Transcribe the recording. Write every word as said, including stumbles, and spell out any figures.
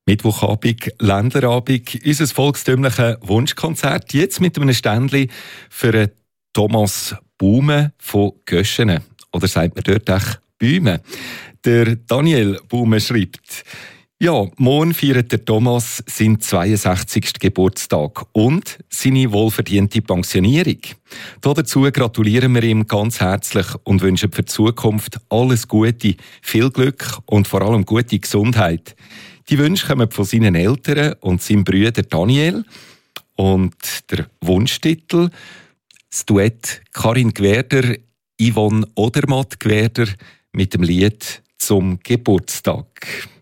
Mittwochabend, Ländlerabend, unser volkstümliches Wunschkonzert. Jetzt mit einem Ständchen für Thomas Baume von Göschenen. Oder sagt man dort echt Bäume? Der Daniel Baume schreibt: Ja, morgen feiert der Thomas seinen zweiundsechzigsten Geburtstag und seine wohlverdiente Pensionierung. Dazu gratulieren wir ihm ganz herzlich und wünschen für die Zukunft alles Gute, viel Glück und vor allem gute Gesundheit. Die Wünsche kommen von seinen Eltern und seinem Bruder Daniel. Und der Wunschtitel: das Duett Karin Gwerder, Yvonne Odermatt Gwerder mit dem Lied «Zum Geburtstag».